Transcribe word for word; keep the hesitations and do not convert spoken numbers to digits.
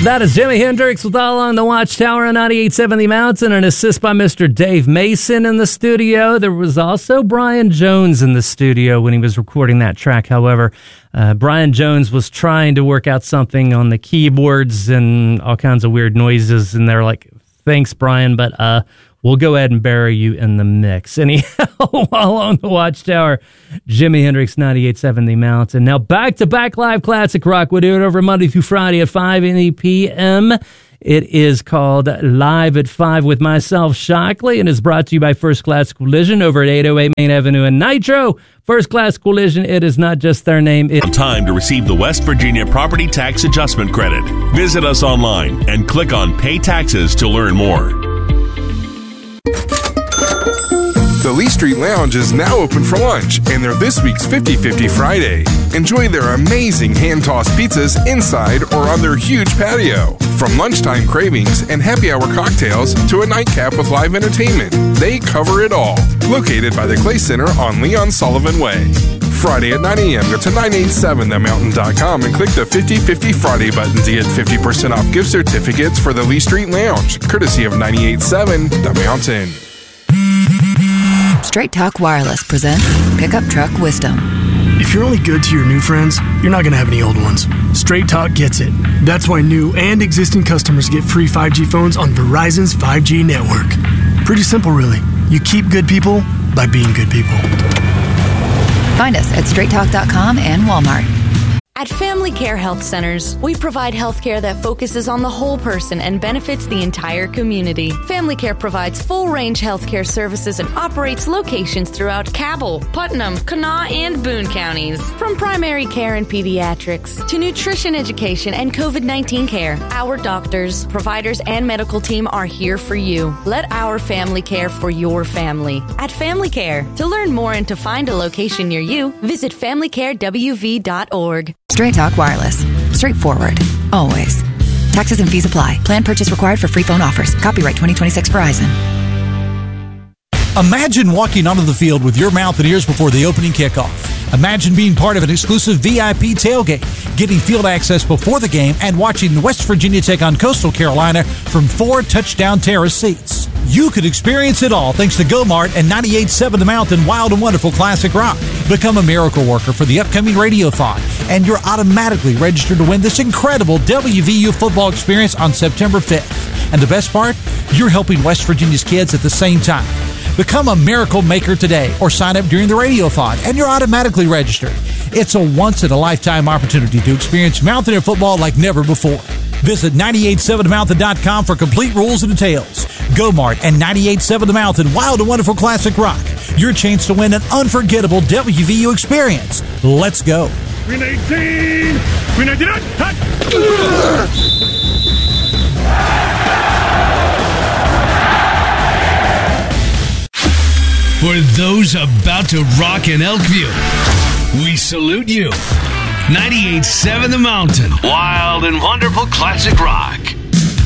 That is Jimi Hendrix with All on the Watchtower on ninety-eight point seven The Mountain, an assist by Mister Dave Mason in the studio. There was also Brian Jones in the studio when he was recording that track. However, uh, Brian Jones was trying to work out something on the keyboards and all kinds of weird noises, and they're like, thanks, Brian, but uh, we'll go ahead and bury you in the mix. Anyhow, while on the Watchtower, Jimi Hendrix, ninety-eight point seven The Mountain. Now, back-to-back live classic rock. We do it over Monday through Friday at five p.m. It is called Live at five with myself, Shockley, and is brought to you by First Class Collision over at eight oh eight Main Avenue in Nitro. First Class Collision, it is not just their name. It- Time to receive the West Virginia Property Tax Adjustment Credit. Visit us online and click on Pay Taxes to learn more. The Lee Street Lounge is now open for lunch, and they're this week's fifty-fifty Friday. Enjoy their amazing hand-tossed pizzas inside or on their huge patio. From lunchtime cravings and happy hour cocktails to a nightcap with live entertainment, they cover it all. Located by the Clay Center on Leon Sullivan Way. Friday at nine a.m. Go to nine eighty-seven the mountain dot com and click the fifty-fifty Friday button to get fifty percent off gift certificates for the Lee Street Lounge, courtesy of ninety-eight point seven The Mountain. Straight Talk Wireless presents Pickup Truck Wisdom. If you're only good to your new friends, you're not going to have any old ones. Straight Talk gets it. That's why new and existing customers get free five G phones on Verizon's five G network. Pretty simple, really. You keep good people by being good people. Find us at straight talk dot com and Walmart. At Family Care Health Centers, we provide health care that focuses on the whole person and benefits the entire community. Family Care provides full-range health care services and operates locations throughout Cabell, Putnam, Kanawha, and Boone counties. From primary care and pediatrics to nutrition education and COVID nineteen care, our doctors, providers, and medical team are here for you. Let our family care for your family. At Family Care, to learn more and to find a location near you, visit family care w v dot org. Straight Talk Wireless. Straightforward. Always. Taxes and fees apply. Plan purchase required for free phone offers. Copyright twenty twenty-six Verizon. Imagine walking onto the field with your mouth and ears before the opening kickoff. Imagine being part of an exclusive V I P tailgate, getting field access before the game, and watching West Virginia take on Coastal Carolina from four touchdown terrace seats. You could experience it all thanks to GoMart and ninety-eight point seven The Mountain Wild and Wonderful Classic Rock. Become a miracle worker for the upcoming Radiothon, and you're automatically registered to win this incredible W V U football experience on September fifth. And the best part? You're helping West Virginia's kids at the same time. Become a miracle maker today or sign up during the Radiothon, and you're automatically registered. It's a once-in-a-lifetime opportunity to experience Mountaineer football like never before. Visit ninety-eight point seven the mountain dot com for complete rules and details. GoMart and ninety-eight point seven The Mountain Wild and Wonderful Classic Rock. Your chance to win an unforgettable W V U experience. Let's go. Green eighteen! Green eighteen! Hot! For those about to rock in Elkview, we salute you. ninety-eight point seven The Mountain Wild and Wonderful Classic Rock.